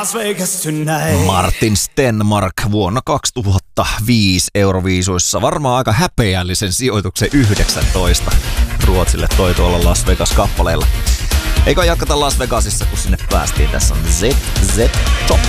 Las Vegas tonight. Martin Stenmark vuonna 2005 Euroviisuissa. Varmaan aika häpeällisen sijoituksen 19 Ruotsille toi tuolla Las Vegas-kappaleella. Eikö jatkata Las Vegasissa, kun sinne päästiin. Tässä on ZZ Top.